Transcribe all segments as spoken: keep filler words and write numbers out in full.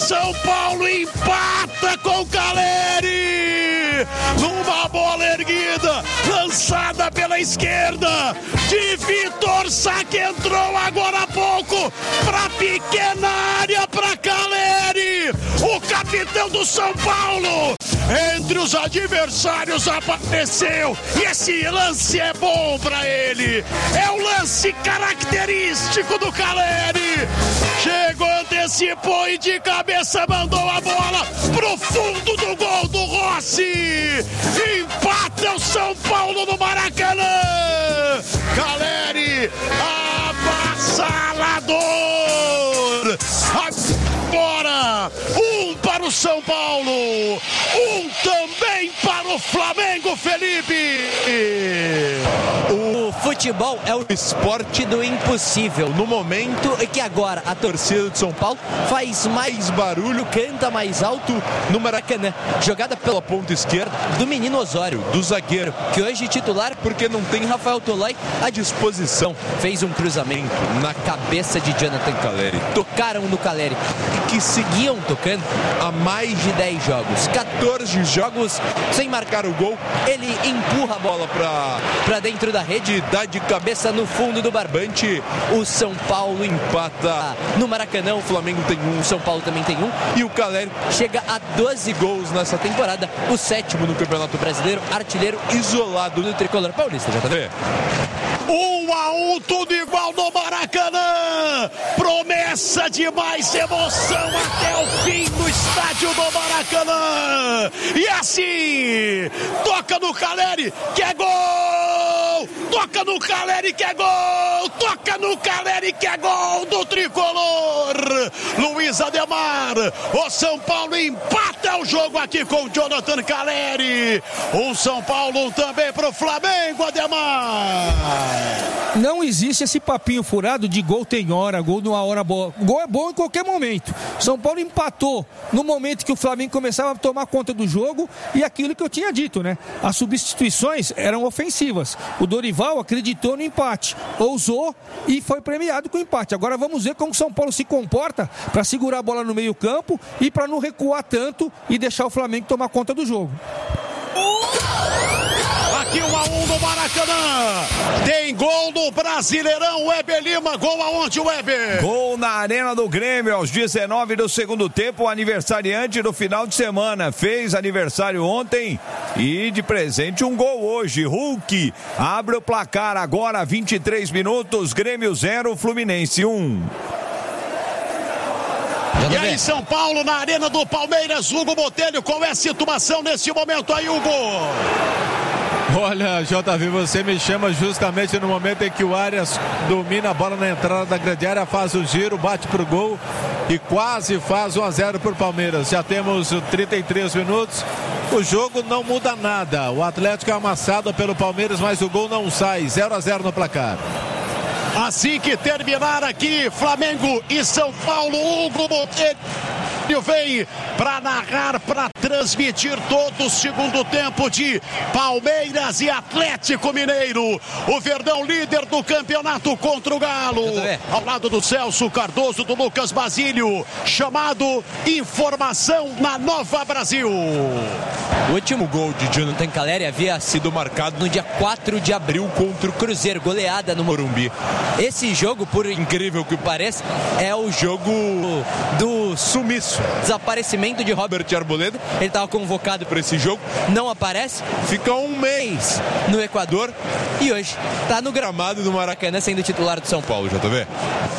São Paulo empata com o Caleri. Numa bola erguida, lançada pela esquerda, de Vitor Sá, que entrou agora há pouco pra pequena área, pra Caleri, o capitão do São Paulo. Entre os adversários apareceu, e esse lance é bom pra ele. É o lance característico do Caleri. Chegou, antecipou e de cabeça mandou a bola pro fundo do gol do Rossi. Empata o São Paulo no Maracanã. Caleri, avassalador. Agora, um para o São Paulo, um também para o Flamengo, Felipe. O futebol é o esporte do impossível, no momento em que agora a torcida de São Paulo faz mais barulho, canta mais alto no Maracanã. Jogada pela ponta esquerda do menino Osório, do zagueiro, que hoje titular porque não tem Rafael Tolói à disposição. Fez um cruzamento na cabeça de Jonathan Caleri. Tocaram no Caleri, que seguiam tocando há mais de dez jogos, quatorze jogos sem marcar o gol. Ele empurra a bola para para dentro da rede, dá de cabeça no fundo do barbante. O São Paulo empata no Maracanã. O Flamengo tem um, o São Paulo também tem um, e o Caleri chega a doze gols nessa temporada, o sétimo no Campeonato Brasileiro, artilheiro isolado do tricolor paulista. Já tá vendo? Um a um, tudo igual no Maracanã. Promessa de mais emoção até o fim do estádio do Maracanã. E assim, toca no Caleri, que é gol! Toca no Caleri, que é gol! Toca no Caleri, que é gol do tricolor! Luiz Ademar, o São Paulo empata o jogo aqui com o Jonathan Caleri. Um São Paulo, um também pro Flamengo, Ademar. Não existe esse papinho furado de gol tem hora, gol numa hora boa. Gol é bom em qualquer momento. São Paulo empatou no momento que o Flamengo começava a tomar conta do jogo, e aquilo que eu tinha dito, né? As substituições eram ofensivas. O Dorival acreditou no empate, ousou e foi premiado com o empate. Agora vamos ver como o São Paulo se comporta para segurar a bola no meio-campo e para não recuar tanto e deixar o Flamengo tomar conta do jogo. Aqui um a um no Maracanã. Tem gol no Brasileirão. Weber Lima, gol aonde, Weber? Gol na Arena do Grêmio aos dezenove do segundo tempo. O aniversariante do final de semana fez aniversário ontem e de presente um gol hoje. Hulk abre o placar agora, vinte e três minutos. Grêmio zero, Fluminense um. E aí, São Paulo na Arena do Palmeiras. Hugo Botelho, qual é a situação nesse momento aí, Hugo? Olha, J V, você me chama justamente no momento em que o Arias domina a bola na entrada da grande área, faz o giro, bate pro gol e quase faz um a zero por Palmeiras. Já temos trinta e três minutos, o jogo não muda nada. O Atlético é amassado pelo Palmeiras, mas o gol não sai. zero a zero no placar. Assim que terminar aqui, Flamengo e São Paulo, Hugo Botelho vem para narrar, para transmitir todo o segundo tempo de Palmeiras e Atlético Mineiro. O Verdão líder do campeonato contra o Galo. Ao lado do Celso Cardoso, do Lucas Basílio. Chamado Informação na Nova Brasil. O último gol de Jonathan Caleri havia sido marcado no dia quatro de abril contra o Cruzeiro, goleada no Morumbi. Esse jogo, por incrível que pareça, é o jogo do sumiço, desaparecimento de Robert Arboleda. Ele estava convocado para esse jogo, não aparece, fica um mês no Equador e hoje está no gramado do Maracanã sendo titular do São Paulo, já tá vendo?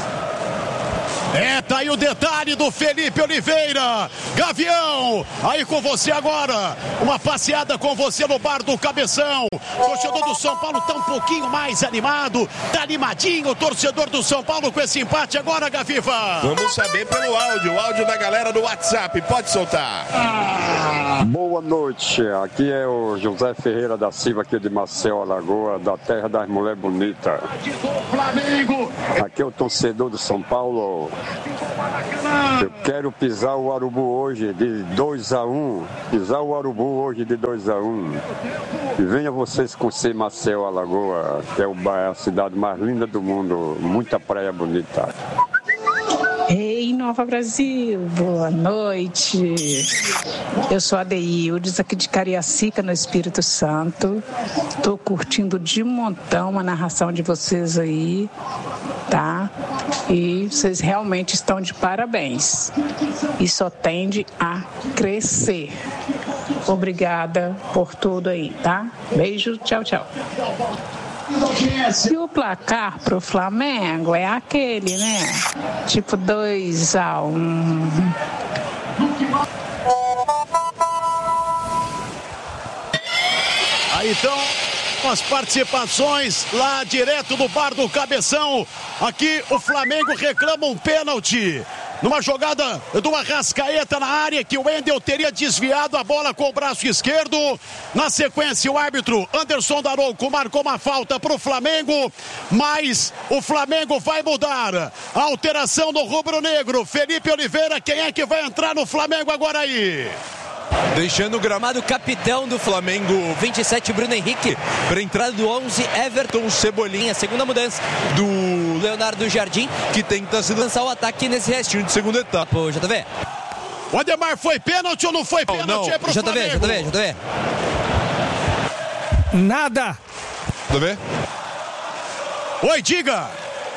É, tá aí o detalhe do Felipe Oliveira. Gavião, aí com você agora. Uma passeada com você no bar do Cabeção. O torcedor do São Paulo tá um pouquinho mais animado. Tá animadinho o torcedor do São Paulo com esse empate agora, Gaviva. Vamos saber pelo áudio. O áudio da galera do WhatsApp. Pode soltar. Ah. Boa noite. Aqui é o José Ferreira da Silva, aqui de Maceió, Alagoas, da terra das mulheres bonitas. Aqui é o torcedor do São Paulo. Eu quero pisar o Urubu hoje de dois a um. Pisar o Urubu hoje de dois a um. E venha vocês conhecer Maceió, Alagoas, que é a cidade mais linda do mundo. Muita praia bonita. Ei, Nova Brasil, boa noite. Eu sou a Deildes, aqui de Cariacica, no Espírito Santo. Tô curtindo de montão a narração de vocês aí, tá? E vocês realmente estão de parabéns. E só tende a crescer. Obrigada por tudo aí, tá? Beijo, tchau, tchau. E o placar pro Flamengo é aquele, né? Tipo dois a um. Aí então, as participações lá direto do bar do Cabeção. Aqui o Flamengo reclama um pênalti. Numa jogada do Arrascaeta na área, que o Wendel teria desviado a bola com o braço esquerdo. Na sequência, o árbitro Anderson Daronco marcou uma falta para o Flamengo, mas o Flamengo vai mudar. A alteração no rubro-negro. Felipe Oliveira, quem é que vai entrar no Flamengo agora aí? Deixando o gramado, capitão do Flamengo, vinte e sete, Bruno Henrique. Para a entrada do onze, Everton Cebolinha. Segunda mudança do Leonardo Jardim, que tenta se lançar o ataque nesse restinho de segunda etapa. O J V. O Ademar, foi pênalti ou não foi pênalti? Não, não. É pro J V, Flamengo. J V, J V. Nada. J V? Oi, diga.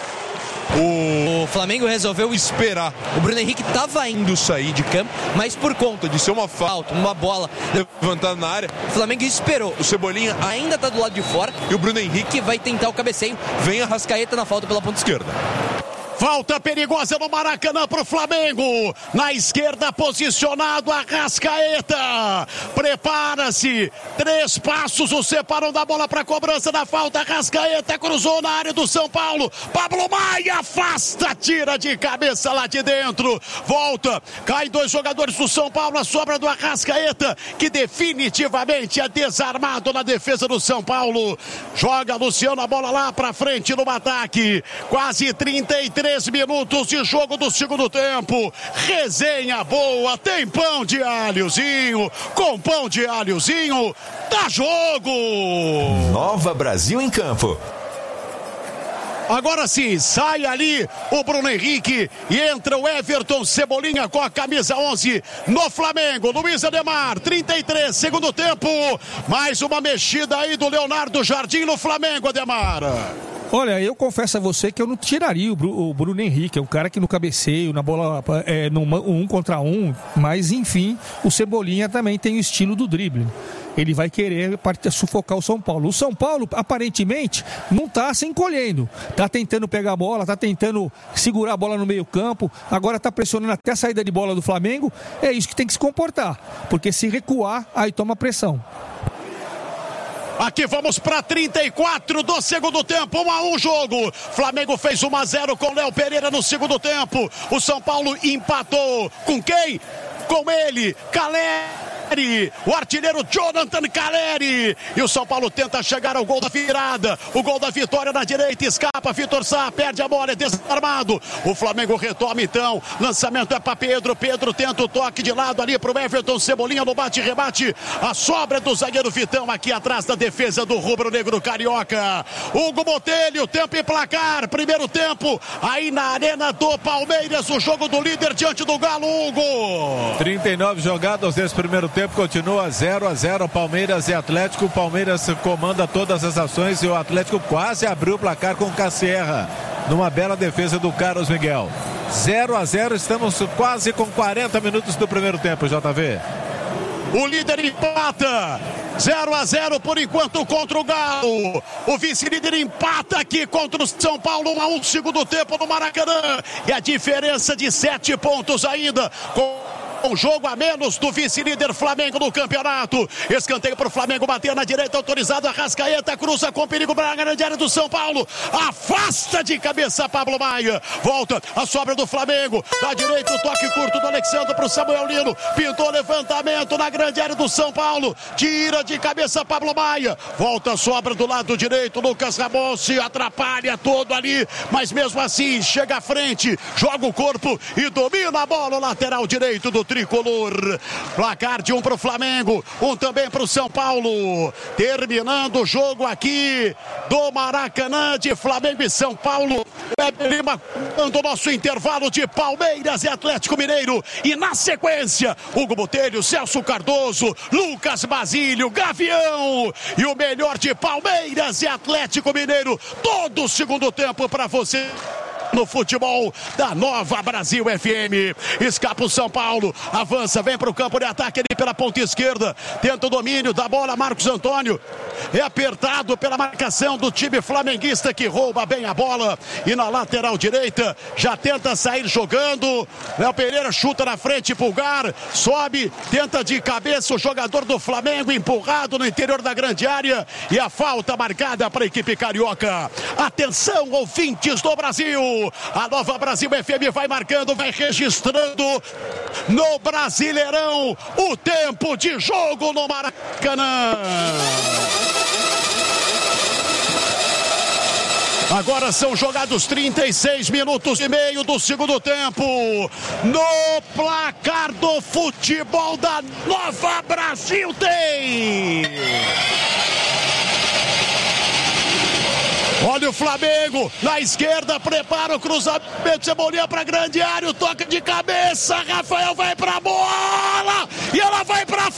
O Flamengo resolveu esperar. O Bruno Henrique estava indo sair de campo, mas por conta de ser uma falta, uma bola levantada na área, o Flamengo esperou. O Cebolinha ainda está do lado de fora e o Bruno Henrique vai tentar o cabeceio. Vem a Arrascaeta na falta pela ponta esquerda. Falta perigosa no Maracanã pro Flamengo. Na esquerda posicionado Arrascaeta. Prepara-se. Três passos o separam da bola para cobrança da falta. Arrascaeta cruzou na área do São Paulo. Pablo Maia afasta, tira de cabeça lá de dentro. Volta. Cai dois jogadores do São Paulo. A sobra do Arrascaeta, que definitivamente é desarmado na defesa do São Paulo. Joga Luciano a bola lá para frente no ataque. Quase trinta e três minutos de jogo do segundo tempo. Resenha boa, tem pão de alhozinho. Com pão de alhozinho, dá jogo. Nova Brasil em campo. Agora sim, sai ali o Bruno Henrique e entra o Everton Cebolinha com a camisa onze no Flamengo. Luiz Ademar, trinta e três, segundo tempo. Mais uma mexida aí do Leonardo Jardim no Flamengo, Ademar. Olha, eu confesso a você que eu não tiraria o, Bru, o Bruno Henrique, é um cara que no cabeceio, na bola, é, no um contra um, mas enfim, o Cebolinha também tem o estilo do drible. Ele vai querer sufocar o São Paulo. O São Paulo, aparentemente, não está se encolhendo. Está tentando pegar a bola, está tentando segurar a bola no meio campo, agora está pressionando até a saída de bola do Flamengo. É isso que tem que se comportar, porque se recuar, aí toma pressão. Aqui vamos para trinta e quatro do segundo tempo, um a um jogo. Flamengo fez um a zero com Léo Pereira no segundo tempo. O São Paulo empatou. Com quem? Com ele, Caleri. O artilheiro Jonathan Caleri. E o São Paulo tenta chegar ao gol da virada. O gol da vitória na direita, escapa. Vitor Sá perde a bola, é desarmado. O Flamengo retoma então. Lançamento é para Pedro. Pedro tenta o toque de lado ali para o Everton Cebolinha no bate-rebate. A sobra do zagueiro Vitão aqui atrás da defesa do rubro-negro carioca. Hugo Botelho, tempo e placar. Primeiro tempo aí na Arena do Palmeiras. O jogo do líder diante do Galo, Hugo. trinta e nove jogadas desse primeiro tempo. Continua zero a zero Palmeiras e Atlético. O Palmeiras comanda todas as ações e o Atlético quase abriu o placar com o Cassierra numa bela defesa do Carlos Miguel. zero a zero, estamos quase com quarenta minutos do primeiro tempo, J V. O líder empata. zero a zero por enquanto contra o Galo. O vice-líder empata aqui contra o São Paulo. um a um segundo tempo no Maracanã. E a diferença de sete pontos ainda. Com um jogo a menos do vice-líder Flamengo no campeonato. Escanteio para o Flamengo bater na direita, autorizado. Arrascaeta cruza com perigo para a grande área do São Paulo. Afasta de cabeça Pablo Maia. Volta a sobra do Flamengo. Da direita o toque curto do Alexandre para o Samuel Lino. Pintou levantamento na grande área do São Paulo. Tira de cabeça Pablo Maia. Volta a sobra do lado direito. Lucas Ramon se atrapalha todo ali. Mas mesmo assim chega à frente. Joga o corpo e domina a bola. O lateral direito do tricolor. Placar de um para o Flamengo, um também para o São Paulo. Terminando o jogo aqui do Maracanã, de Flamengo e São Paulo. Weber Lima dando o nosso intervalo de Palmeiras e Atlético Mineiro. E na sequência, Hugo Botelho, Celso Cardoso, Lucas Basílio, Gavião. E o melhor de Palmeiras e Atlético Mineiro. Todo o segundo tempo para você no futebol da Nova Brasil F M. Escapa o São Paulo, avança, vem para o campo de ataque ali pela ponta esquerda, tenta o domínio da bola, Marcos Antônio é apertado pela marcação do time flamenguista, que rouba bem a bola, e na lateral direita já tenta sair jogando. Léo Pereira chuta na frente, Pulgar sobe, tenta de cabeça o jogador do Flamengo, empurrado no interior da grande área, e a falta marcada para a equipe carioca. Atenção, ouvintes do Brasil, a Nova Brasil F M vai marcando, vai registrando no Brasileirão o tempo de jogo no Maracanã. Agora são jogados trinta e seis minutos e meio do segundo tempo. No placar do futebol da Nova Brasil tem... Olha o Flamengo na esquerda, prepara o cruzamento, Cebolinha para grande área, o toque de cabeça, Rafael vai para a bola e ela vai para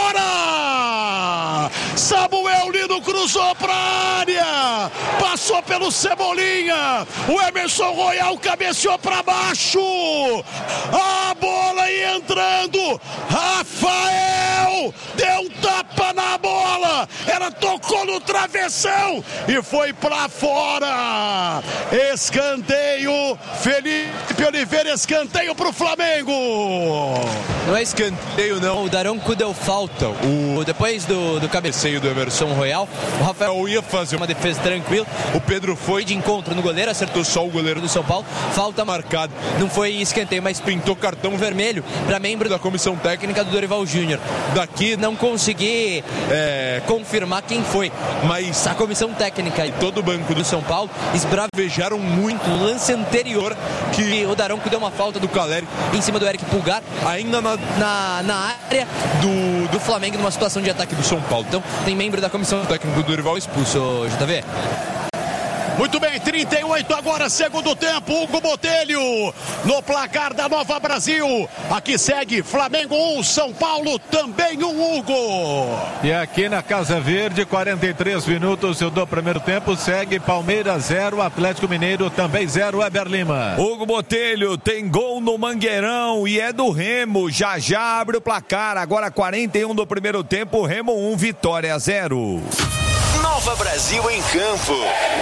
fora. Samuel Lino cruzou para a área, passou pelo Cebolinha, o Emerson Royal cabeceou para baixo, a bola ia entrando, Rafael deu um tapa na bola, ela tocou no travessão e foi para fora. Escanteio, Felipe Oliveira, escanteio pro Flamengo. Não é escanteio não, o Daronco deu falta. O, depois do, do cabeceio do Emerson Royal, o Rafael ia fazer uma defesa tranquila, o Pedro foi de encontro no goleiro, acertou só o goleiro do São Paulo, falta marcada. Não foi escanteio, mas pintou cartão vermelho para membro da comissão técnica do Dorival Júnior. Daqui não consegui é, confirmar quem foi, mas a comissão técnica e todo o banco do São Paulo esbravejaram muito no lance anterior, que o Daronco deu uma falta do Caleri em cima do Eric Pulgar, ainda na, na, na área do, do Flamengo, numa situação de ataque do São Paulo. Então tem membro da comissão técnica do Dorival expulso, J V. Muito bem, trinta e oito agora, segundo tempo, Hugo Botelho no placar da Nova Brasil. Aqui segue Flamengo um, São Paulo também um, Hugo. E aqui na Casa Verde, quarenta e três minutos do primeiro tempo, segue Palmeiras zero, Atlético Mineiro também zero, Weber Lima. Hugo Botelho tem gol no Mangueirão e é do Remo, já já abre o placar, agora quarenta e um do primeiro tempo, Remo um, Vitória zero. Nova Brasil em campo.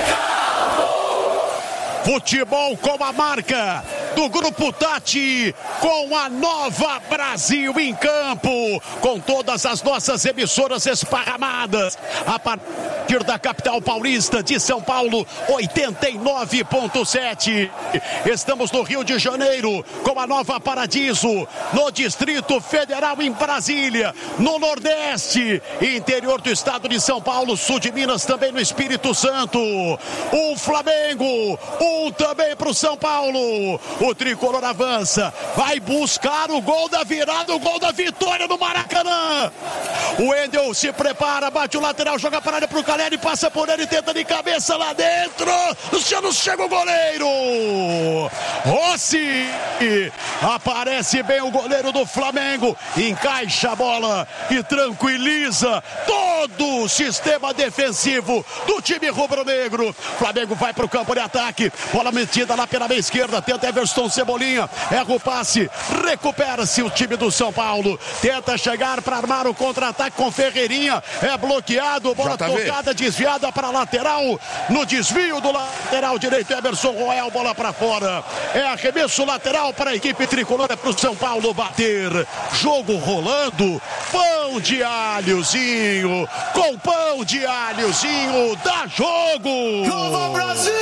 Futebol com a marca do Grupo Tati, com a Nova Brasil em campo, com todas as nossas emissoras esparramadas a partir da capital paulista de São Paulo, oitenta e nove ponto sete. Estamos no Rio de Janeiro com a Nova Paradiso, no Distrito Federal em Brasília, no Nordeste, interior do estado de São Paulo, sul de Minas, também no Espírito Santo. O Flamengo, um também para o São Paulo. O tricolor avança, vai buscar o gol da virada, o gol da vitória no Maracanã. O Wendel se prepara, bate o lateral, joga para a área para o Caleri, passa por ele, tenta de cabeça lá dentro. Luciano, chega o goleiro. Rossi, aparece bem o goleiro do Flamengo, encaixa a bola e tranquiliza todo o sistema defensivo do time rubro-negro. Flamengo vai para o campo de ataque, bola metida lá pela meia esquerda, tenta Everson Cebolinha, erra o passe, recupera-se o time do São Paulo, tenta chegar para armar o contra-ataque com Ferreirinha, é bloqueado, bola tocada, desviada para a lateral, no desvio do lateral direito, Emerson Royal, bola para fora, é arremesso lateral para a equipe tricolor, é para o São Paulo bater. Jogo rolando, pão de alhozinho, com pão de alhozinho, dá jogo! Nova Brasil!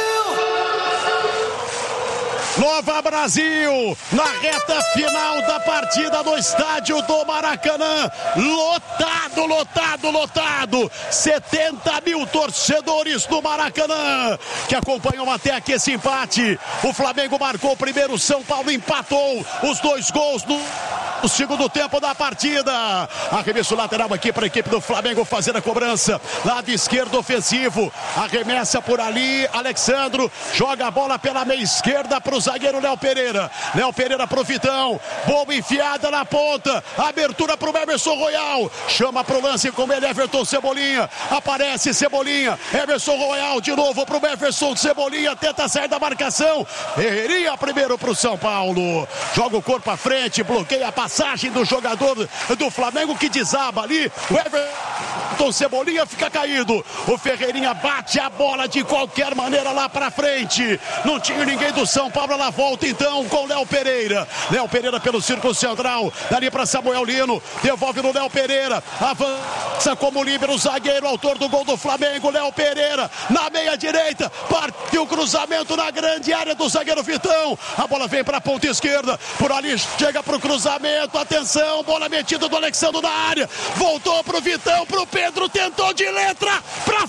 Nova Brasil, na reta final da partida no estádio do Maracanã, lotado, lotado, lotado, setenta mil torcedores do Maracanã, que acompanham até aqui esse empate. O Flamengo marcou o primeiro, São Paulo empatou os dois gols no O segundo tempo da partida. Arremesso lateral aqui para a equipe do Flamengo fazer a cobrança. Lado esquerdo ofensivo. Arremessa por ali. Alexandro joga a bola pela meia esquerda para o zagueiro Léo Pereira. Léo Pereira pro Vitão. Boa enfiada na ponta. Abertura para o Emerson Royal. Chama para o lance com ele Everton Cebolinha. Aparece Cebolinha. Emerson Royal de novo para o Everton Cebolinha. Tenta sair da marcação. Ferreirinha primeiro para o São Paulo. Joga o corpo à frente. Bloqueia a passagem do jogador do Flamengo que desaba ali. O Everton Cebolinha fica caído. O Ferreirinha bate a bola de qualquer maneira lá pra frente. Não tinha ninguém do São Paulo. Ela volta então com Léo Pereira. Léo Pereira pelo círculo central. Dali pra Samuel Lino. Devolve no Léo Pereira. Avança como líbero, zagueiro, autor do gol do Flamengo. Léo Pereira na meia direita. Partiu o cruzamento na grande área do zagueiro Vitão. A bola vem pra ponta esquerda. Por ali chega pro cruzamento. Atenção, bola metida do Alexandre na área. Voltou pro Vitão, pro Pedro. Tentou de letra pra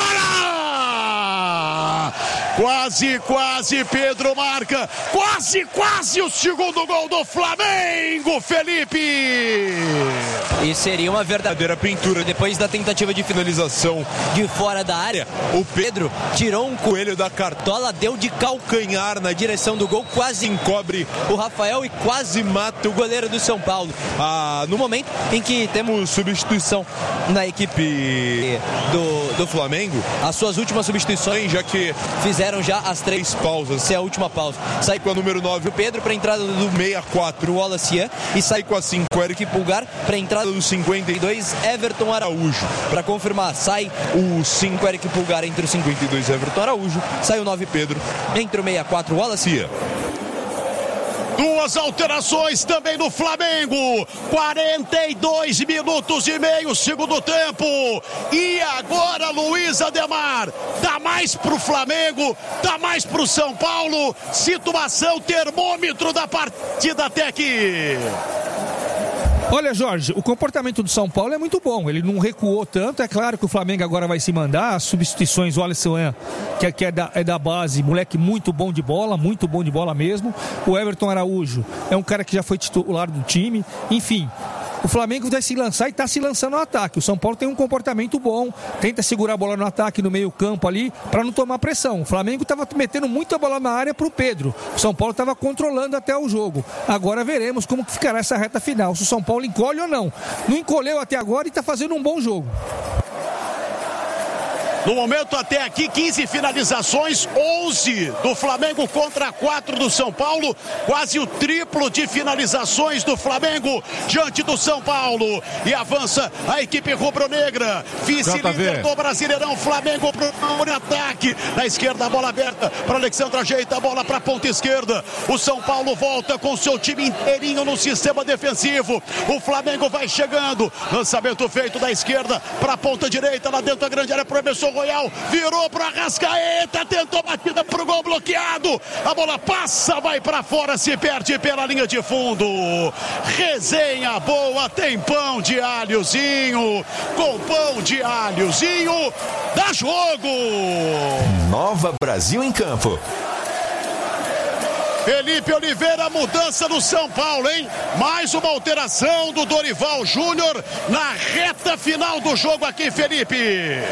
fora. Quase, quase Pedro marca. Quase, quase o segundo gol do Flamengo, Felipe. E seria uma verdadeira pintura. Depois da tentativa de finalização de fora da área, o Pedro tirou um coelho da cartola, deu de calcanhar na direção do gol, quase encobre o Rafael e quase mata o goleiro do São Paulo. Ah, no momento em que temos substituição na equipe do, do Flamengo, as suas últimas substituições, já que fizeram já as três pausas. Essa é a última pausa. Sai com a número nove o Pedro para a entrada do sessenta e quatro o Wallace e sai com a cinco o Eric Pulgar para a entrada do cinquenta e dois Everton Araújo. Para confirmar, sai o cinco Eric Pulgar entre o cinquenta e dois Everton Araújo, sai o nove Pedro entre o sessenta e quatro o Wallace. Duas alterações também no Flamengo. quarenta e dois minutos e meio, segundo tempo. E agora Luiz Ademar. Dá mais pro Flamengo, dá mais pro São Paulo. Situação termômetro da partida até aqui. Olha, Jorge, o comportamento do São Paulo é muito bom. Ele não recuou tanto. É claro que o Flamengo agora vai se mandar. As substituições, o Alisson, que, que é, da, é da base, moleque muito bom de bola, muito bom de bola mesmo. O Everton Araújo é um cara que já foi titular do time. Enfim, o Flamengo vai se lançar e está se lançando no ataque. O São Paulo tem um comportamento bom, tenta segurar a bola no ataque, no meio campo ali, para não tomar pressão. O Flamengo estava metendo muita bola na área para o Pedro. O São Paulo estava controlando até o jogo. Agora veremos como que ficará essa reta final, se o São Paulo encolhe ou não. Não encolheu até agora e está fazendo um bom jogo. No momento até aqui, quinze finalizações, onze do Flamengo contra quatro do São Paulo. Quase o triplo de finalizações do Flamengo diante do São Paulo. E avança a equipe rubro-negra. Vice-líder do Brasileirão, Flamengo para o ataque. Na esquerda, a bola aberta para Alexandre, ajeita a bola para a ponta esquerda. O São Paulo volta com seu time inteirinho no sistema defensivo. O Flamengo vai chegando. Lançamento feito da esquerda para a ponta direita, lá dentro da grande área para o Emerson Royal, virou para Arrascaeta, tentou batida pro gol bloqueado, a bola passa, vai para fora, se perde pela linha de fundo. Resenha boa, tem pão de alhozinho, com pão de alhozinho, dá jogo. Nova Brasil em Campo. Felipe Oliveira, mudança no São Paulo, hein? Mais uma alteração do Dorival Júnior na reta final do jogo aqui, Felipe.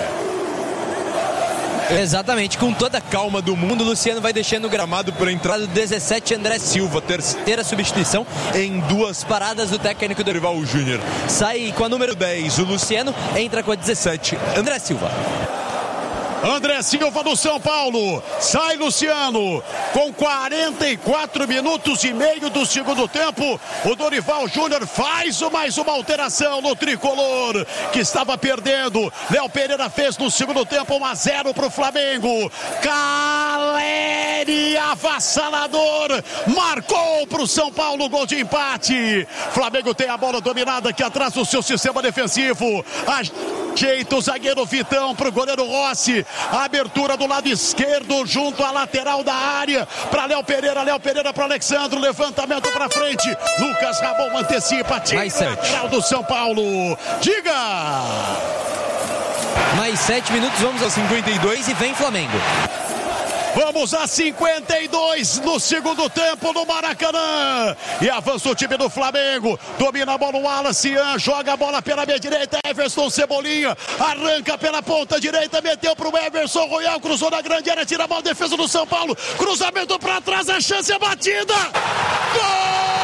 Exatamente, com toda a calma do mundo, o Luciano vai deixando o gramado para a entrada do dezessete, André Silva, terceira substituição em duas paradas do técnico Dorival Júnior. Sai com a número dez, o Luciano, entra com a dezessete, André Silva. André Silva do São Paulo, sai Luciano, com quarenta e quatro minutos e meio do segundo tempo, o Dorival Júnior faz mais uma alteração no tricolor, que estava perdendo. Léo Pereira fez no segundo tempo um a zero para o Flamengo. Caleri, avassalador, marcou para o São Paulo, gol de empate. Flamengo tem a bola dominada aqui atrás do seu sistema defensivo. Ajeita o zagueiro Vitão para o goleiro Rossi. A abertura do lado esquerdo junto à lateral da área para Léo Pereira, Léo Pereira para Alexandre, levantamento para frente, Lucas Rabon antecipa, tira lateral do São Paulo. Diga! Mais sete minutos, vamos a cinquenta e dois e vem Flamengo. Vamos a cinquenta e dois no segundo tempo no Maracanã. E avança o time do Flamengo. Domina a bola o Wallace, joga a bola pela meia direita. Everson Cebolinha arranca pela ponta direita, meteu pro Everson Royal, cruzou na grande área, tira a bola, defesa do São Paulo. Cruzamento para trás, a chance é batida. Gol!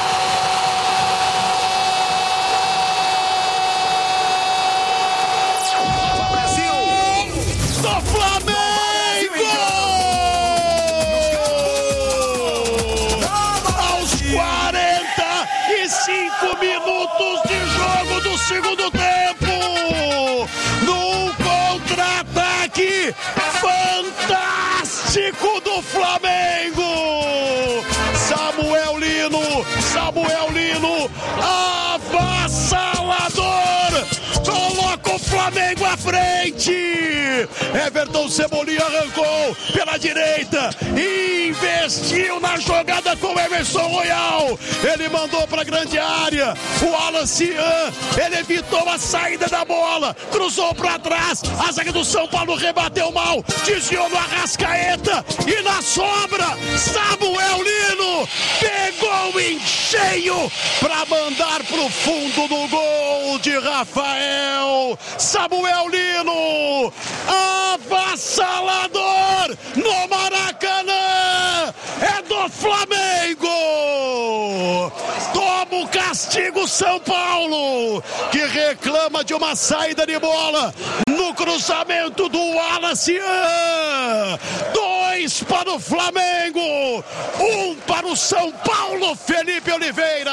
Minutos de jogo do segundo tempo, num contra-ataque fantástico do Flamengo. Samuel Lino, Samuel Lino, avassalador, coloca o Flamengo à frente. Everton Cebolinha arrancou pela direita, investiu na jogada com o Everson Royal, ele mandou para a grande área, o Alan Cian, ele evitou a saída da bola, cruzou para trás, a zaga do São Paulo rebateu mal, desviou no Arrascaeta e na sobra, Samuel Lino pegou em cheio para mandar pro fundo do gol de Rafael. Samuel Lino, avassalador no Maracanã, é do Flamengo. Toma o castigo São Paulo, que reclama de uma saída de bola no cruzamento do Wallace. Dois para o Flamengo, um para o São Paulo, Felipe Oliveira.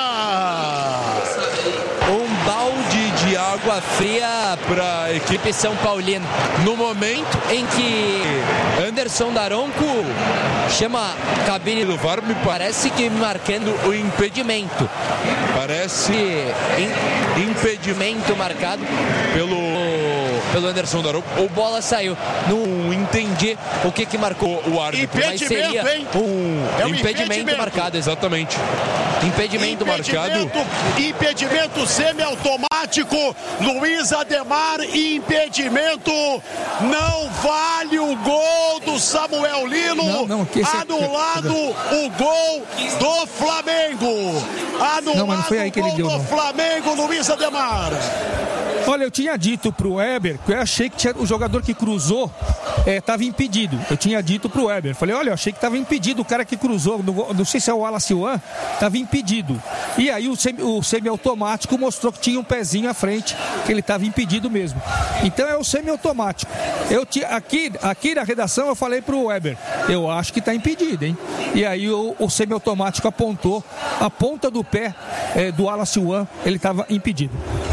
Um balde de água fria para a equipe São Paulina. No momento em que Anderson Daronco chama a cabine do V A R, me parece que marcando o impedimento. Parece in, impedimento marcado pelo, pelo Anderson Daronco. O bola saiu. Não entendi o que que marcou o árbitro. Mas seria hein? um, é um impedimento, impedimento marcado, exatamente. Impedimento, impedimento marcado. Impedimento semiautomático. Luiz Ademar, impedimento. Não vale o gol do Samuel Lino. Não, não, que esse é- Anulado o gol do Flamengo. Anulado Não, mas não foi aí que ele o gol deu, do não. Flamengo, Luiz Ademar. Olha, eu tinha dito pro Weber que eu achei que tinha, o jogador que cruzou estava é, impedido. Eu tinha dito pro Weber. Falei, olha, eu achei que estava impedido. O cara que cruzou, não, não sei se é o Wallace One, estava impedido. E aí o, semi, o semiautomático mostrou que tinha um pezinho à frente, que ele estava impedido mesmo. Então é o semiautomático. Eu tinha, aqui, aqui na redação eu falei pro Weber, eu acho que está impedido, hein? E aí o, o semiautomático apontou a ponta do pé é, do Wallace One, ele estava impedido.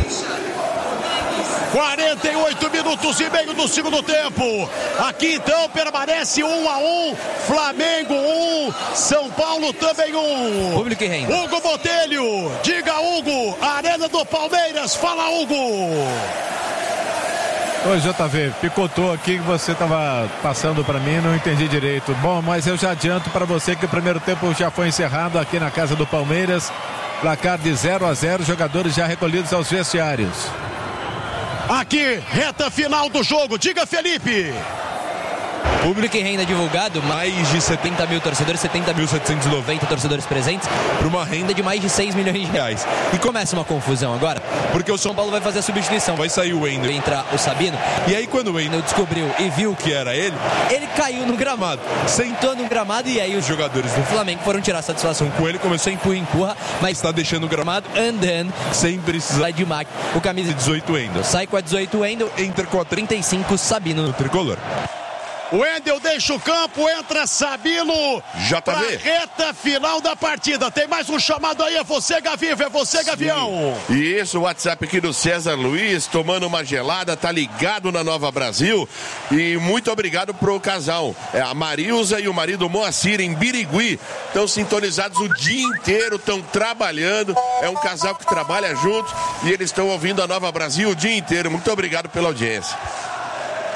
quarenta e oito minutos e meio do segundo tempo. Aqui então permanece um a um. Flamengo um, São Paulo também um. Público e renda. Hugo Botelho, diga Hugo, Arena do Palmeiras, fala Hugo. Oi, J V, picotou aqui que você estava passando para mim, não entendi direito. Bom, mas eu já adianto para você que o primeiro tempo já foi encerrado aqui na casa do Palmeiras. Placar de zero a zero, jogadores já recolhidos aos vestiários. Aqui, reta final do jogo. Diga, Felipe. Público e renda divulgado, mais de setenta mil torcedores, setenta mil setecentos e noventa torcedores presentes, para uma renda de mais de seis milhões de reais. E começa uma confusão agora, porque o São Paulo vai fazer a substituição, vai sair o Wendel, entra o Sabino, e aí quando o Wendel descobriu e viu que era ele, ele caiu no gramado, sentou no gramado, e aí os jogadores do Flamengo foram tirar satisfação com ele, começou a empurra, empurra, mas está deixando o gramado andando, sem precisar de máquina. O camisa dezoito Wendel sai com a dezoito Wendel, entra com a trinta e cinco Sabino no tricolor. O Wendel deixa o campo, entra Sabino. J V. Pra reta final da partida. Tem mais um chamado aí, é você, Gavivo, é você, Sim. Gavião. E isso, o WhatsApp aqui do César Luiz, tomando uma gelada, tá ligado na Nova Brasil. E muito obrigado pro casal. É, a Marilza e o marido Moacir, em Birigui, estão sintonizados o dia inteiro, estão trabalhando. É um casal que trabalha junto e eles estão ouvindo a Nova Brasil o dia inteiro. Muito obrigado pela audiência.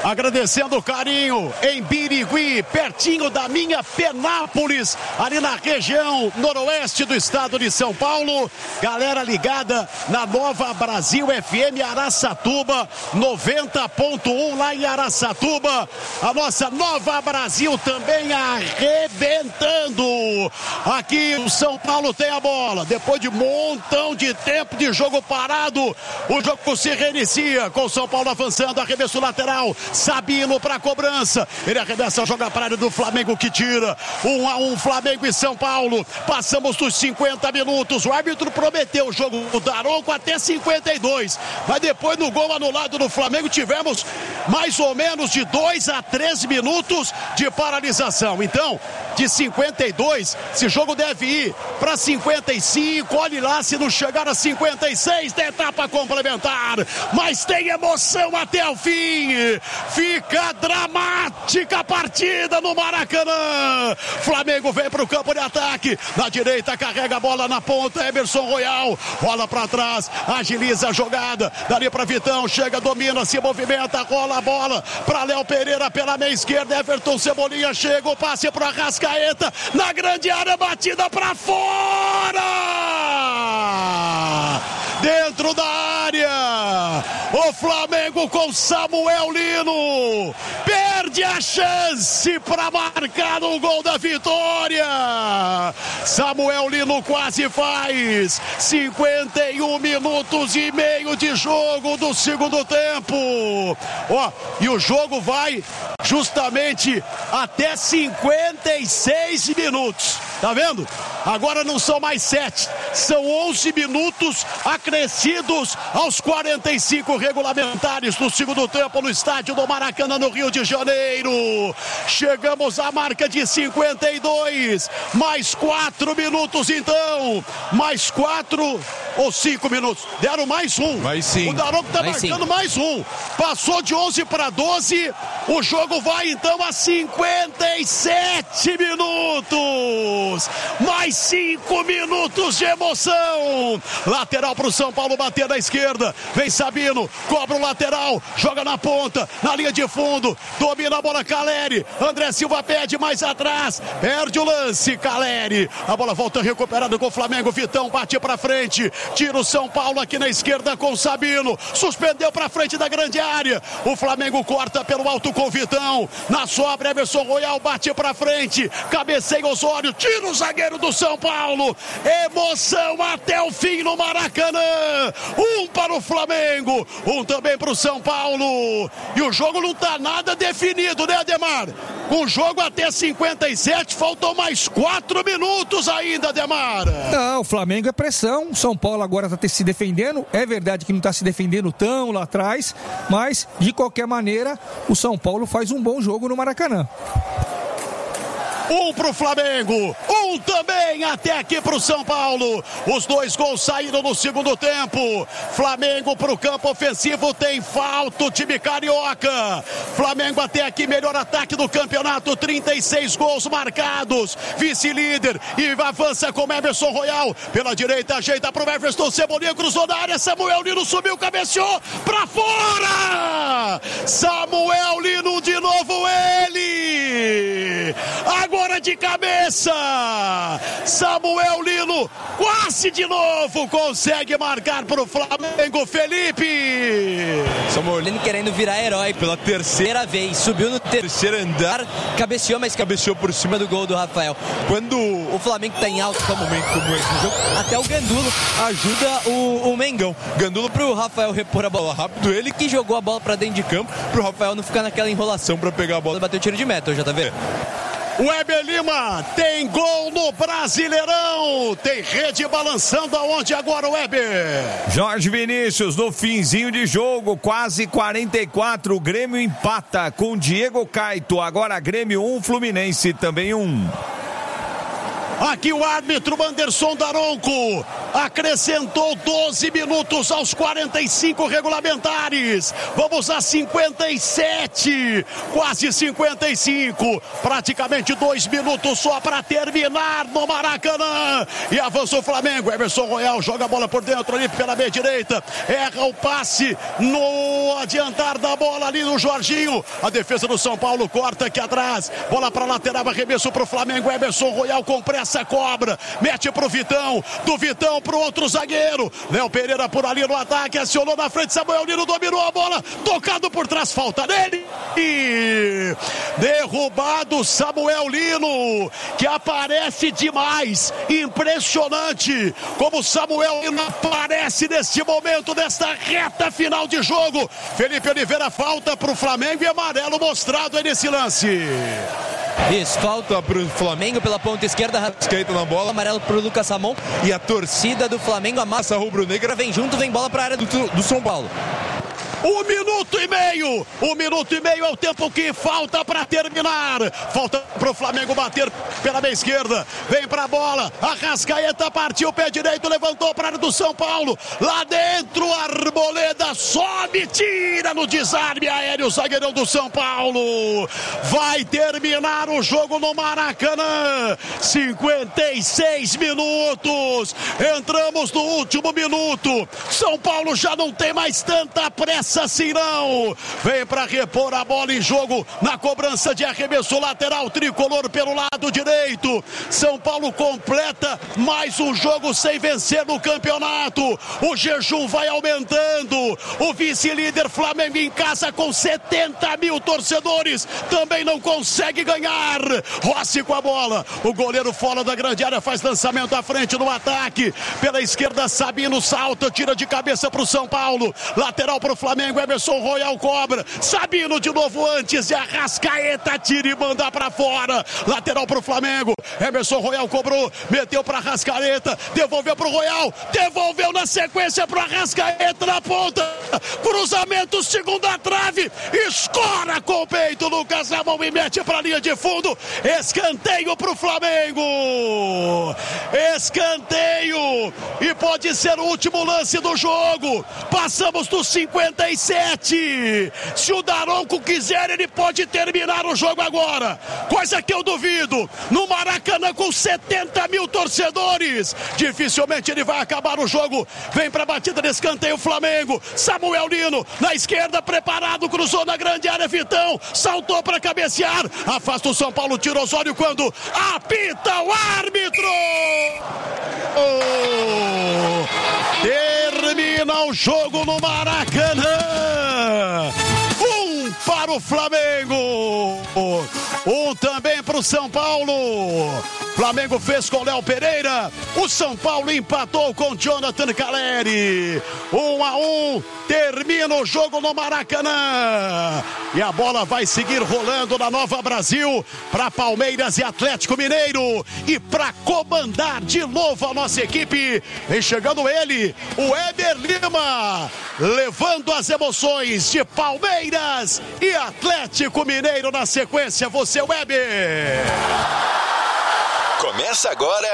agradecendo o carinho em Birigui, pertinho da minha Penápolis, ali na região noroeste do estado de São Paulo. Galera ligada na Nova Brasil F M Araçatuba, noventa ponto um lá em Araçatuba. A nossa Nova Brasil também arrebentando. Aqui o São Paulo tem a bola. Depois de um montão de tempo de jogo parado, o jogo se reinicia com o São Paulo avançando, arremesso lateral, Sabino para cobrança, ele arremessa, joga para a área do Flamengo que tira, um a um Flamengo e São Paulo, passamos dos cinquenta minutos, o árbitro prometeu o jogo do Daronco até cinquenta e dois, mas depois no gol anulado do Flamengo tivemos mais ou menos de dois a três minutos de paralisação. Então, de cinquenta e dois, esse jogo deve ir para cinquenta e cinco, olhe lá se não chegar a cinquenta e seis da etapa complementar, mas tem emoção até o fim, fica dramática a partida no Maracanã. Flamengo vem para o campo de ataque, na direita carrega a bola na ponta, Emerson Royal, bola para trás, agiliza a jogada, dali para Vitão, chega, domina, se movimenta, rola a bola para Léo Pereira pela meia esquerda, Everton Cebolinha chega, o passe para Arrascaeta, na grande área, batida para fora, dentro da área, o Flamengo com Samuel Lino perde a chance para marcar o gol da vitória. Samuel Lino quase faz cinquenta e um minutos e meio de jogo do segundo tempo. Ó, e o jogo vai justamente até cinquenta e seis minutos. Tá vendo? Agora não são mais sete, são onze minutos acrescidos aos quarenta e cinco regulamentares do segundo tempo no estádio do Maracanã, no Rio de Janeiro. Chegamos à marca de cinquenta e dois, mais quatro minutos então, mais quatro ou cinco minutos, deram mais um. Mais sim. O Daronco tá Mais marcando sim. mais um, passou de onze para doze, o jogo vai então a cinquenta e sete minutos, mais cinco minutos de emoção. Lateral para o São Paulo bater na esquerda, vem Sabino, cobra o lateral, joga na ponta, na linha de fundo, domina a bola Caleri, André Silva pede mais atrás, perde o lance, Caleri, a bola volta recuperada com o Flamengo, Vitão bate para frente, tira o São Paulo aqui na esquerda com o Sabino, suspendeu para frente da grande área, o Flamengo corta pelo alto com o Vitão, na sobra Emerson Royal bate para frente, cabeceia Osório, tira o zagueiro do São Paulo, emoção até o fim no Maracanã, um para o Flamengo, um também para o São Paulo, e o jogo não está nada definido, né, Ademar? Com o jogo até cinquenta e sete, faltam mais quatro minutos ainda, Ademar. Não, o Flamengo é pressão, São Paulo agora está se defendendo, é verdade que não está se defendendo tão lá atrás, mas de qualquer maneira o São Paulo faz um bom jogo no Maracanã. Um pro Flamengo, um também até aqui pro São Paulo. Os dois gols saíram no segundo tempo. Flamengo pro campo ofensivo, tem falta o time carioca. Flamengo até aqui, melhor ataque do campeonato, trinta e seis gols marcados. Vice-líder e avança com Emerson Royal. Pela direita, ajeita pro Everton Cebolinha, cruzou na área, Samuel Lino subiu, cabeceou pra fora. Samuel Lino de novo, ele. Agora Agora de cabeça, Samuel Lino quase de novo consegue marcar para o Flamengo, Felipe. Samuel Lino querendo virar herói pela terceira vez, subiu no terceiro andar, cabeceou, mas cabeceou por cima do gol do Rafael. Quando o Flamengo está em alto momento como esse no jogo, até o Gandulo ajuda o, o Mengão. Gandulo pro Rafael repor a bola rápido, ele que jogou a bola para dentro de campo, pro Rafael não ficar naquela enrolação para pegar a bola e bater o tiro de meta, já tá vendo? O Weber Lima tem gol no Brasileirão, tem rede balançando aonde agora o Weber? Jorge Vinícius no finzinho de jogo, quase quarenta e quatro, o Grêmio empata com Diego Caito, agora Grêmio um, Fluminense também um. Aqui o árbitro Anderson Daronco acrescentou doze minutos aos quarenta e cinco regulamentares. Vamos a cinquenta e sete, quase cinquenta e cinco. Praticamente dois minutos só para terminar no Maracanã. E avança o Flamengo. Emerson Royal joga a bola por dentro ali pela meia direita. Erra o passe no adiantar da bola ali no Jorginho. A defesa do São Paulo corta aqui atrás. Bola para lateral, arremesso para o Flamengo. Emerson Royal com pressa, cobra. Mete para o Vitão. Do Vitão para o outro zagueiro. Léo Pereira por ali no ataque. Acionou na frente. Samuel Lino dominou a bola. Tocado por trás. Falta nele. E derrubado Samuel Lino, que aparece demais. Impressionante como Samuel Lino aparece neste momento, nesta reta final de jogo. Felipe Oliveira, falta para o Flamengo e amarelo mostrado aí nesse lance. Isso, falta para o Flamengo pela ponta esquerda. Rascaeta na bola, amarelo para o Lucas Ramon. E a torcida do Flamengo, a massa rubro-negra, vem junto, vem bola para a área do, do São Paulo. Um minuto e meio, um minuto e meio é o tempo que falta para terminar. Falta para o Flamengo bater pela meia esquerda. Vem para a bola, Arrascaeta partiu, pé direito, levantou para a área do São Paulo. Lá dentro, Arboleda sobe, tira no desarme aéreo, o zagueirão do São Paulo. Vai terminar o jogo no Maracanã. cinquenta e seis minutos. Entramos no último minuto. São Paulo já não tem mais tanta pressa assim não. Vem para repor a bola em jogo na cobrança de arremesso lateral tricolor pelo lado direito. São Paulo completa mais um jogo sem vencer no campeonato. O jejum vai aumentando. O vice-líder Flamengo em casa com setenta mil torcedores também não consegue ganhar. Rossi com a bola. O goleiro fora da grande área faz lançamento à frente no ataque. Pela esquerda Sabino salta, tira de cabeça para o São Paulo. Lateral para o Flamengo. Emerson Royal cobra. Sabino de novo antes. E Arrascaeta tira e manda pra fora. Lateral pro Flamengo. Emerson Royal cobrou. Meteu pra Arrascaeta. Devolveu pro Royal. Devolveu na sequência pro Arrascaeta na ponta. Cruzamento, segunda trave. Escora com o peito. Lucas Ramon e mete pra linha de fundo. Escanteio pro Flamengo. Escanteio. E pode ser o último lance do jogo. Passamos dos cinquenta e sete. Se o Daronco quiser, ele pode terminar o jogo agora. Coisa que eu duvido. No Maracanã com setenta mil torcedores. Dificilmente ele vai acabar o jogo. Vem pra batida de escanteio o Flamengo. Samuel Lino na esquerda, preparado, cruzou na grande área. Vitão saltou pra cabecear. Afasta o São Paulo, tira Osório quando apita o árbitro. Oh! Termina o jogo no Maracanã. Um para o Flamengo, um também para o São Paulo. Flamengo fez com Léo Pereira. O São Paulo empatou com Jonathan Caleri. Um a um. Termina o jogo no Maracanã. E a bola vai seguir rolando na Nova Brasil para Palmeiras e Atlético Mineiro. E para comandar de novo a nossa equipe, vem chegando ele, o Éder Lima, levando as emoções de Palmeiras e Atlético Mineiro na sequência. Você, Weber. Começa agora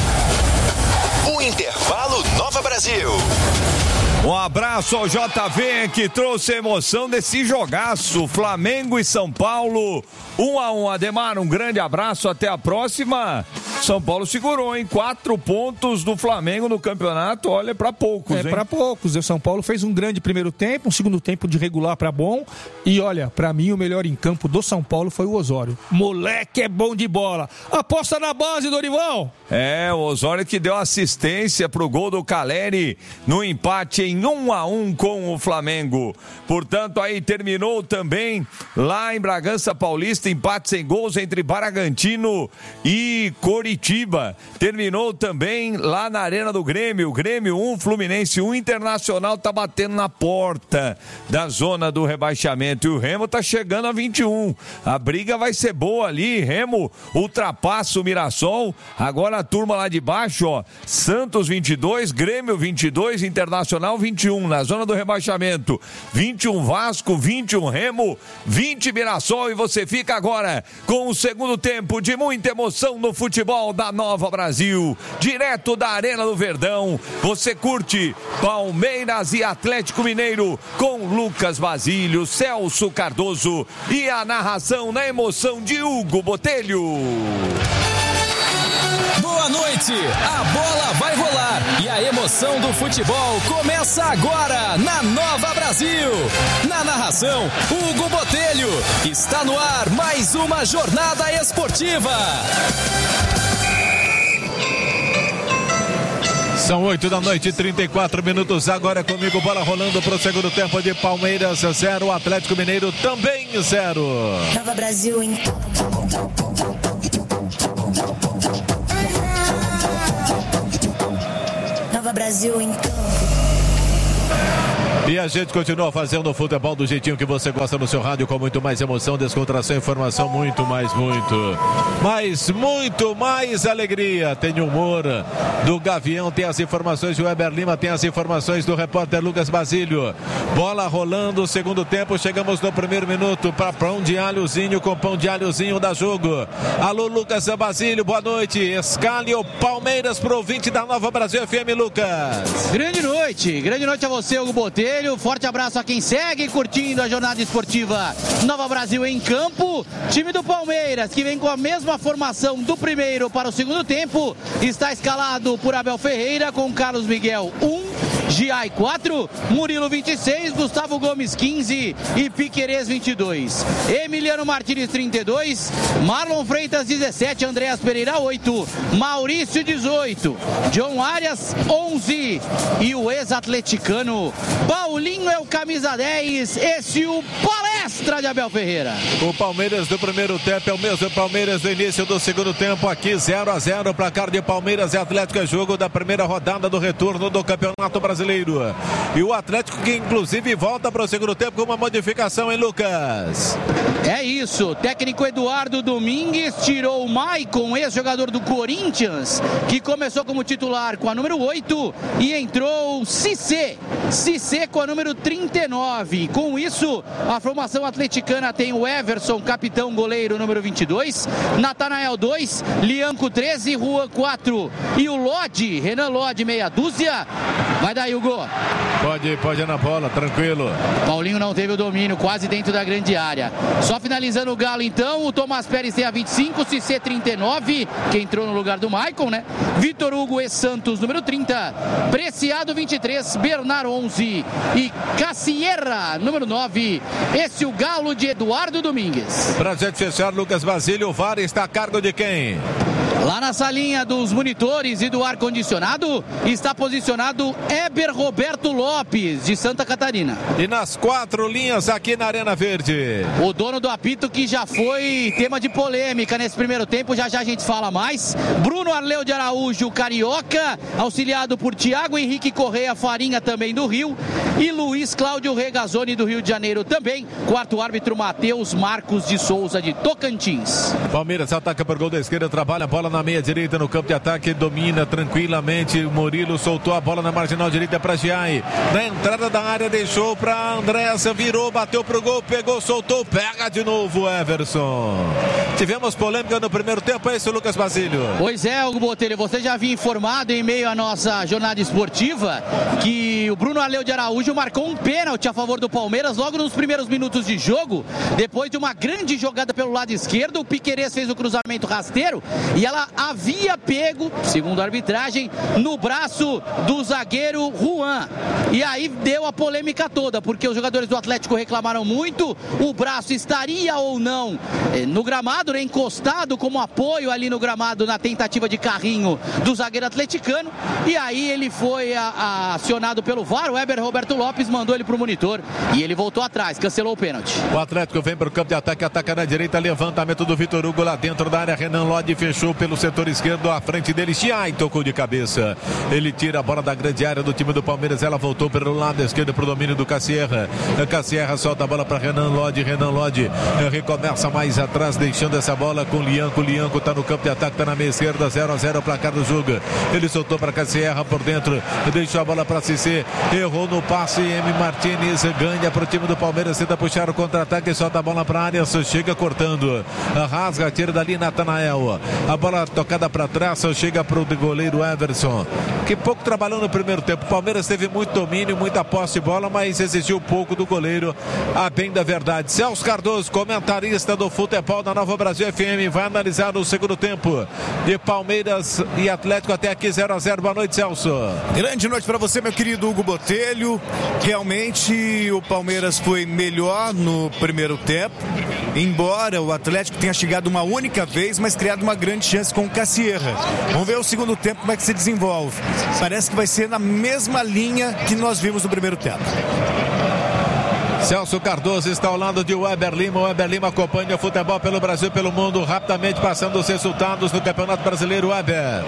o Intervalo Nova Brasil. Um abraço ao J V que trouxe a emoção desse jogaço. Flamengo e São Paulo, um a um. Ademar, um grande abraço, até a próxima. São Paulo segurou, hein? Quatro pontos do Flamengo no campeonato, olha, para poucos, é, hein? para poucos. O São Paulo fez um grande primeiro tempo, um segundo tempo de regular para bom. E olha, para mim o melhor em campo do São Paulo foi o Osório. Moleque é bom de bola. Aposta na base, Dorival. É, o Osório que deu assistência pro gol do Caleri no empate em um a um com o Flamengo. Portanto, aí terminou também lá em Bragança Paulista, empate sem gols entre Bragantino e Coritiba. Terminou também lá na Arena do Grêmio. Grêmio um, Fluminense um, Internacional tá batendo na porta da zona do rebaixamento. E o Remo tá chegando a vinte e um. A briga vai ser boa ali. Remo ultrapassa o Mirassol. Agora a turma lá de baixo, ó. Santos vinte e dois, Grêmio vinte e dois, Internacional vinte e um, na zona do rebaixamento. vinte e um Vasco, vinte e um Remo, vinte Mirassol, e você fica agora com o segundo tempo de muita emoção no futebol da Nova Brasil. Direto da Arena do Verdão, você curte Palmeiras e Atlético Mineiro com Lucas Basílio, Celso Cardoso e a narração na emoção de Hugo Botelho. Boa noite, a bola vai rolar e a emoção do futebol começa agora na Nova Brasil. Na narração, Hugo Botelho. Está no ar mais uma jornada esportiva. São oito da noite, trinta e quatro minutos. Agora comigo, bola rolando para o segundo tempo de Palmeiras zero, Atlético Mineiro também zero. Nova Brasil em Nova Brasil em E a gente continua fazendo o futebol do jeitinho que você gosta no seu rádio, com muito mais emoção, descontração, informação, muito mais, muito. Mas muito mais alegria. Tem humor do Gavião, tem as informações do Weber Lima, tem as informações do repórter Lucas Basílio. Bola rolando, segundo tempo, chegamos no primeiro minuto para pão de alhozinho com pão de alhozinho da jogo. Alô, Lucas Basílio, boa noite. Escale o Palmeiras pro ouvinte da Nova Brasil F M, Lucas. Grande noite, grande noite a você, Hugo Botelho. Forte abraço a quem segue curtindo a jornada esportiva Nova Brasil em campo. Time do Palmeiras, que vem com a mesma formação do primeiro para o segundo tempo, está escalado por Abel Ferreira com Carlos Miguel um, Giai quatro, Murilo vinte e seis, Gustavo Gomes quinze e Piquerez vinte e dois. Emiliano Martins trinta e dois, Marlon Freitas dezessete, Andréas Pereira oito, Maurício dezoito, John Arias onze e o ex-atleticano Paulinho é o camisa dez, esse o palestra de Abel Ferreira. O Palmeiras do primeiro tempo é o mesmo Palmeiras do início do segundo tempo, aqui zero a zero, placar de Palmeiras e Atlético, é jogo da primeira rodada do retorno do Campeonato Brasileiro. E o Atlético que inclusive volta para o segundo tempo com uma modificação, hein, Lucas? É isso, técnico Eduardo Domingues tirou o Maicon, ex-jogador do Corinthians, que começou como titular com a número oito, e entrou Cissé, Cissé com a número trinta e nove. Com isso, a formação atleticana tem o Everson, capitão goleiro, número vinte e dois, Natanael dois, Lianco treze, Juan quatro e o Lodi, Renan Lodi, meia dúzia. Vai daí, Hugo. Pode, pode ir na bola, tranquilo. Paulinho não teve o domínio, quase dentro da grande área. Só finalizando o Galo, então, o Tomás Pérez tem a vinte e cinco, Cissé trinta e nove, que entrou no lugar do Maicon, né? Vitor Hugo e Santos, número trinta, Preciado vinte e três, Bernard onze e Cassierra, número nove. Esse é o Galo de Eduardo Domingues. Pra gente fechar, Lucas Basílio, o V A R está a cargo de quem? Lá na salinha dos monitores e do ar-condicionado está posicionado Eber Roberto Lopes, de Santa Catarina. E nas quatro linhas aqui na Arena Verde, o dono do apito, que já foi tema de polêmica nesse primeiro tempo, já já a gente fala mais. Bruno Arleu de Araújo, carioca, auxiliado por Thiago Henrique Correia Farinha, também do Rio, e Luiz Cláudio Regazzoni, do Rio de Janeiro também. Quarto árbitro, Matheus Marcos de Souza, de Tocantins. Palmeiras ataca por gol da esquerda, trabalha a bola na meia direita, no campo de ataque, domina tranquilamente. O Murilo soltou a bola na marginal direita para Giai. Na entrada da área, deixou para Andréas, virou, bateu pro gol, pegou, soltou, pega de novo Everson. Tivemos polêmica no primeiro tempo, é isso, Lucas Basílio? Pois é, Hugo Botelho, você já havia informado em meio à nossa jornada esportiva que o Bruno Arleu de Araújo marcou um pênalti a favor do Palmeiras logo nos primeiros minutos de jogo, depois de uma grande jogada pelo lado esquerdo. O Piquerez fez o cruzamento rasteiro e ela havia pego, segundo a arbitragem, no braço do zagueiro Juan. E aí deu a polêmica toda, porque os jogadores do Atlético reclamaram muito. O braço estaria ou não no gramado, né, encostado como apoio ali no gramado, na tentativa de carrinho do zagueiro atleticano. E aí ele foi a, a, acionado pelo V A R, o Eber Roberto Lopes mandou ele pro monitor e ele voltou atrás, cancelou o pênalti. O Atlético vem para o campo de ataque, ataca na direita, levantamento do Vitor Hugo lá dentro da área. Renan Lodi fechou pelo setor esquerdo, à frente dele. Chiai tocou de cabeça. Ele tira a bola da grande área do time do Palmeiras. Ela voltou pelo lado esquerdo para o domínio do Cassierra. Cassierra solta a bola para Renan Lodi. Renan Lodi recomeça mais atrás, deixando essa bola com o Lianco. Lianco está no campo de ataque, está na meia esquerda. zero a zero o placar do jogo. Ele soltou para Cassierra por dentro, deixou a bola para Cissé. Errou no passe. M. Martinez ganha para o time do Palmeiras. Tenta puxar o contra-ataque e solta a bola para a área. Chega cortando. Rasga, tira dali Natanael. A bola tocada para trás. Chega para o goleiro Everson, que pouco trabalhou no primeiro tempo. O Palmeiras teve muito domínio, muita posse de bola, mas exigiu pouco do goleiro, a bem da verdade. Celso Cardoso, comentarista do futebol da Nova Brasil F M, vai analisar o segundo tempo de Palmeiras e Atlético. Até aqui zero a zero. Boa noite, Celso. Grande noite para você, meu querido Hugo Botelho. Realmente o Palmeiras foi melhor no primeiro tempo, embora o Atlético tenha chegado uma única vez, mas criado uma grande chance com o Cassierra. Vamos ver o segundo tempo como é que se desenvolve. Parece que vai ser na mesma linha que nós vimos no primeiro tempo. Celso Cardoso está ao lado de Weber Lima. O Weber Lima acompanha o futebol pelo Brasil, pelo mundo, rapidamente passando os resultados do Campeonato Brasileiro. Weber.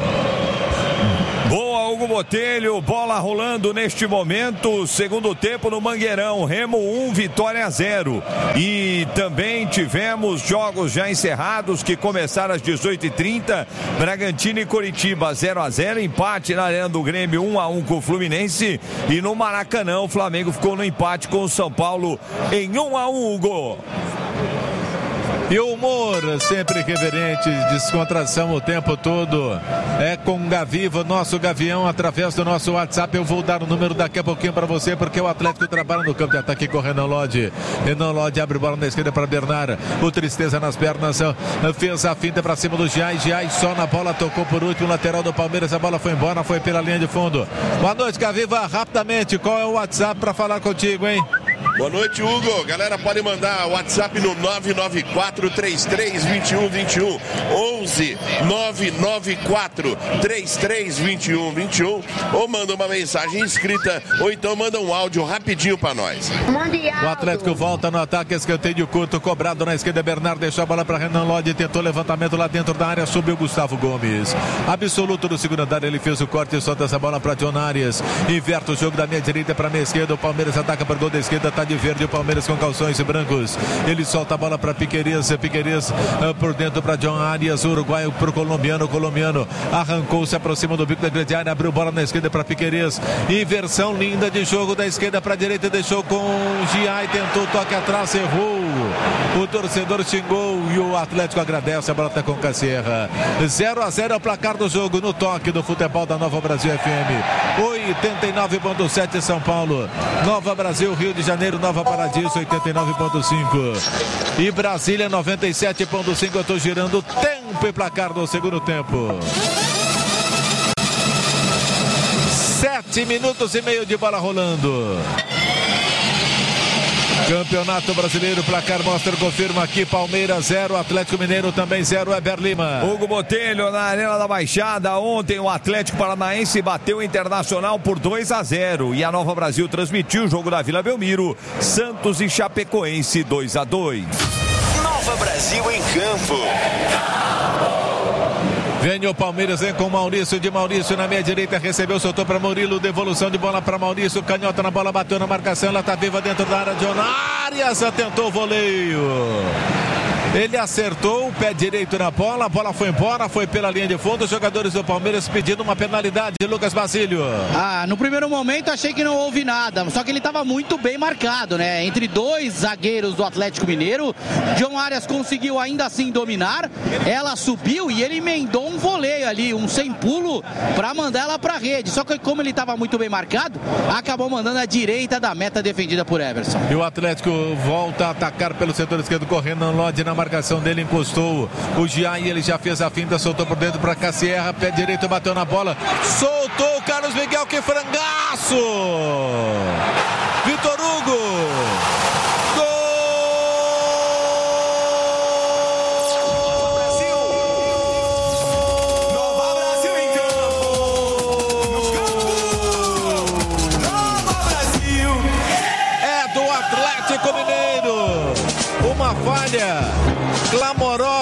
Boa, Hugo Botelho, bola rolando neste momento, segundo tempo no Mangueirão, Remo um, Vitória zero. E também tivemos jogos já encerrados que começaram às dezoito e trinta, Bragantino e Coritiba zero a zero, empate na Arena do Grêmio um a um com o Fluminense, e no Maracanã o Flamengo ficou no empate com o São Paulo em um a um, Hugo. E o humor sempre reverente, descontração o tempo todo. É com o Gaviva, nosso Gavião, através do nosso WhatsApp. Eu vou dar o número daqui a pouquinho para você, porque o Atlético trabalha no campo de ataque com o Renan Lodi. Renan Lodi abre bola na esquerda para Bernard. O Tristeza nas pernas, fez a finta para cima do Giai. Giai só na bola, tocou por último, lateral do Palmeiras. A bola foi embora, foi pela linha de fundo. Boa noite, Gaviva. Rapidamente, qual é o WhatsApp para falar contigo, hein? Boa noite, Hugo. Galera, pode mandar o WhatsApp no nove nove quatro, três três dois um dois um, onze nove nove quatro, três três dois um dois um, ou manda uma mensagem escrita, ou então manda um áudio rapidinho pra nós. O Atlético volta no ataque, escanteio curto, cobrado na esquerda. Bernard deixou a bola para Renan Lodi, tentou levantamento lá dentro da área, subiu Gustavo Gomes. Absoluto do segundo andar, ele fez o corte e solta essa bola para John Arias. Inverte o jogo da minha direita para minha esquerda. O Palmeiras ataca para o gol da esquerda, tá de verde o Palmeiras com calções brancos. Ele solta a bola para Piquerez, Piquerez uh, por dentro para John Arias, uruguaio para o colombiano, colombiano arrancou, se aproxima do bico da grande área, abriu bola na esquerda para Piquerez, inversão linda de jogo da esquerda para a direita, deixou com Giai, tentou toque atrás, errou, o torcedor xingou e o Atlético agradece. A bola está com Cassierra. Zero a zero é o placar do jogo no toque do futebol da Nova Brasil F M. oitenta e nove ponto sete São Paulo, Nova Brasil, Rio de Janeiro, Nova Paradiso oitenta e nove ponto cinco e Brasília noventa e sete ponto cinco. Eu estou girando tempo e placar do segundo tempo. Sete minutos e meio de bola rolando. Campeonato Brasileiro, placar mostra, confirma aqui, Palmeiras zero, Atlético Mineiro também zero, Weber Lima. Hugo Botelho na Arena da Baixada. Ontem o Atlético Paranaense bateu o Internacional por dois a zero e a Nova Brasil transmitiu o jogo da Vila Belmiro, Santos e Chapecoense dois a dois. Nova Brasil em campo. Vem o Palmeiras, vem com Maurício, de Maurício na meia direita, recebeu, soltou para Murilo, devolução de bola para Maurício, canhota na bola, bateu na marcação, ela tá viva dentro da área de Arias, tentou o voleio. Ele acertou o pé direito na bola, a bola foi embora, foi pela linha de fundo. Os jogadores do Palmeiras pedindo uma penalidade. Lucas Basílio. Ah, no primeiro momento achei que não houve nada, só que ele estava muito bem marcado, né? Entre dois zagueiros do Atlético Mineiro. John Arias conseguiu ainda assim dominar. Ela subiu e ele emendou um voleio ali, um sem pulo, para mandar ela para a rede. Só que como ele estava muito bem marcado, acabou mandando a direita da meta defendida por Everson. E o Atlético volta a atacar pelo setor esquerdo com Renan Lodi na marcação dele, encostou o Giai, ele já fez a finta, soltou por dentro para Cassierra, pé direito, bateu na bola, soltou o Carlos Miguel, que frangaço! Vitor Hugo!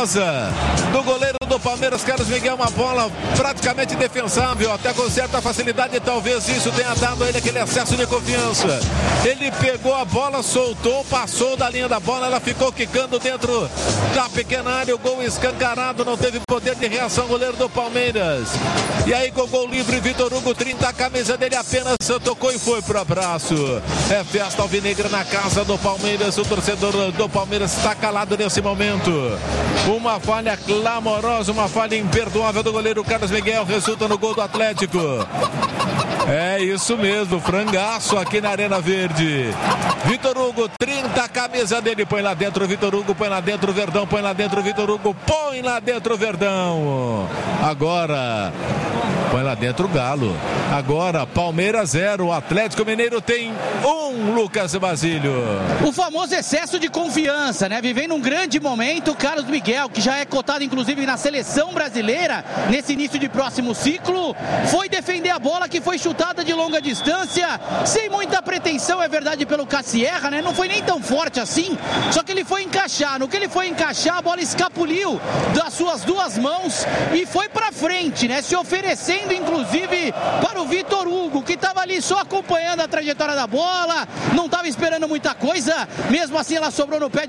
perigosa do goleiro do Palmeiras, Carlos Miguel, uma bola praticamente defensável, até com certa facilidade, talvez isso tenha dado a ele aquele excesso de confiança. Ele pegou a bola, soltou, passou da linha da bola, ela ficou quicando dentro da pequena área, o gol escancarado, não teve poder de reação, goleiro do Palmeiras. E aí com o gol livre, Vitor Hugo, trinta, a camisa dele apenas tocou e foi pro abraço. É festa alvinegra na casa do Palmeiras, o torcedor do Palmeiras está calado nesse momento. Uma falha clamorosa, uma falha imperdoável do goleiro Carlos Miguel, resulta no gol do Atlético. É isso mesmo, frangaço aqui na Arena Verde. Vitor Hugo, trinta, a camisa dele, põe lá dentro, Vitor Hugo, põe lá dentro, Verdão, põe lá dentro, Vitor Hugo, põe lá dentro, Verdão. Agora, põe lá dentro o Galo. Agora, Palmeiras zero, o Atlético Mineiro tem um, Lucas Basílio. O famoso excesso de confiança, né? Vivendo um grande momento, Carlos Miguel, que já é cotado inclusive na seleção brasileira, nesse início de próximo ciclo, foi defender a bola que foi chutada de longa distância, sem muita pretensão, é verdade, pelo Cassierra, né? Não foi nem tão forte assim, só que ele foi encaixar. No que ele foi encaixar, a bola escapuliu das suas duas mãos e foi pra frente, né? Se oferecendo, inclusive, para o Vitor Hugo, que estava ali só acompanhando a trajetória da bola, não estava esperando muita coisa, mesmo assim ela sobrou no pé